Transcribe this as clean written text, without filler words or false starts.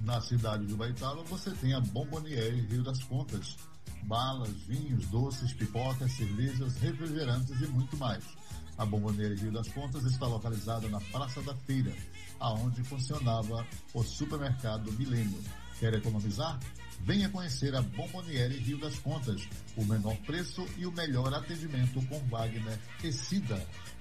Na cidade de Ubaitaba você tem a Bomboniere Rio das Contas. Balas, vinhos, doces, pipocas, cervejas, refrigerantes e muito mais. A Bomboniere Rio das Contas está localizada na Praça da Feira, aonde funcionava o supermercado Milênio. Quer economizar? Venha conhecer a Bomboniere Rio das Contas. O menor preço e o melhor atendimento com Wagner e Cida.